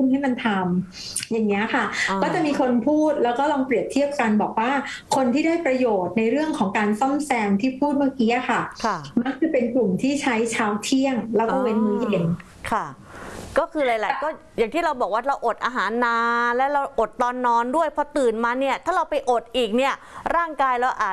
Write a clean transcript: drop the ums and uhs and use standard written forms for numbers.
ให้มันทำอย่างเงี้ยค่ะก็จะมีคนพูดแล้วก็ลองเปรียบเทียบกันบอกว่าคนที่ได้ประโยชน์ในเรื่องของการซ่อมแซมที่พูดเมื่อกี้ค่ะมักจะเป็นกลุ่มที่ใช้เช้าเที่ยงแล้วก็เว้นมื้อเย็นค่ะก็คือหลายๆก็อย่างที่เราบอกว่าเราอดอาหารนานและเราอดตอนนอนด้วยพอตื่นมาเนี่ยถ้าเราไปอดอีกเนี่ยร่างกายเราอาจ